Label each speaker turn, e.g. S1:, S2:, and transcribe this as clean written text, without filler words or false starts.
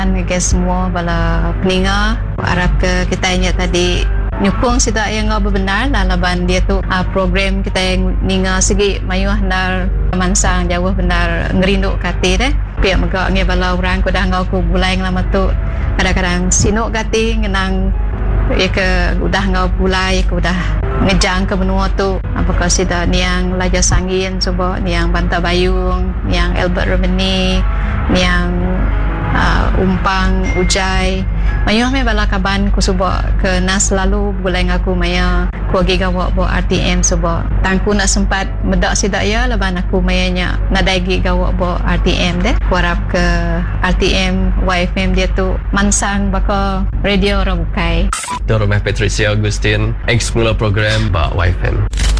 S1: Guys semua bala peninga harap ke kita ingat tadi nyukung sida yang benar lah laban dia tu program kita yang ninga segi mayuh nar mansang jauh benar ngerinduk kati deh pihak megak nge bala orang ko dah ngau ku bulai lama tu kadang-kadang sinuk kati ngenang ya ke udah ngau bulai ke udah ngejang ke benua tu apakah sida niang Laja Sangin coba niang Banta Bayung niang Albert Romani niang Umpang Ujai mayuh me bala kaban ku suba ke nas lalu bulai ngaku maya ku agi gawak bo RTM suba tangku nak sempat medak sida ya laban aku mayanya nadaigi gawak bo RTM deh ku harap ke RTM YFM dia tu mansang baka radio Rabukai
S2: Dr. Patricia Agustin ex pengelola program ba YFM.